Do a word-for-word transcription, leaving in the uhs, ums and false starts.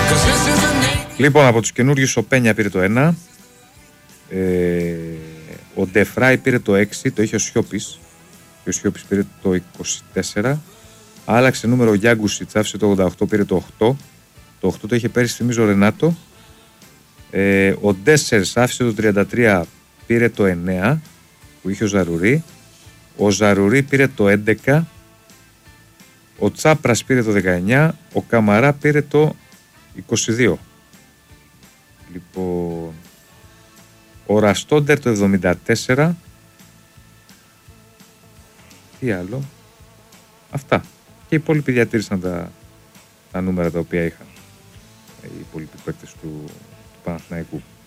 Λοιπόν, από τους καινούριους ο Πένια πήρε το ένα. Ε, ο Ντεφράι πήρε το έξι, το είχε ο Σιώπης. Και ο Σιώπης πήρε το είκοσι τέσσερα. Άλλαξε νούμερο ο Γιάγκουσιτς, άφησε το ογδόντα οκτώ, πήρε το οκτώ. Το οκτώ το είχε πέρυσι, θυμίζω, ο Ρενάτο. Ε, ο Ντέσσερς άφησε το τριάντα τρία, πήρε το εννέα, που είχε ο Ζαρουρί. Ο Ζαρουρί πήρε το έντεκα. Ο Τσάπρας πήρε το δεκαεννέα. Ο Καμαρά πήρε το είκοσι δύο. Λοιπόν, ο Ραστόντερ το εβδομήντα τέσσερα. Τι άλλο? Αυτά. Και οι υπόλοιποι διατήρησαν τα, τα νούμερα τα οποία είχαν οι υπόλοιποι παίκτες του, του Παναθηναϊκού.